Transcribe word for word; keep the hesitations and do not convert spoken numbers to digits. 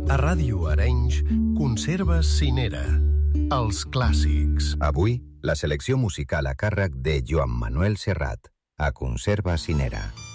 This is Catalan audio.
A Ràdio Arenys, Conserves Cinera. Els clàssics. Avui, la selecció musical a càrrec de Joan Manuel Serrat, a Conserva Cinera.